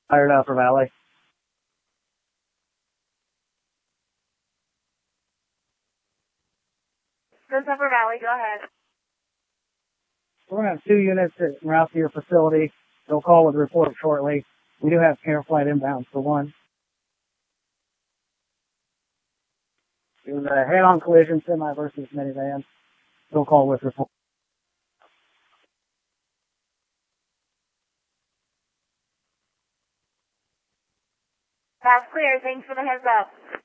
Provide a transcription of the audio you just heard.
Fired Upper Valley. This is Upper Valley, go ahead. We're going to have 2 units that route to your facility. They'll call with a report shortly. We do have care flight inbound for 1. It was a head-on collision, semi versus minivan. They'll call with report. That's clear. Thanks for the heads up.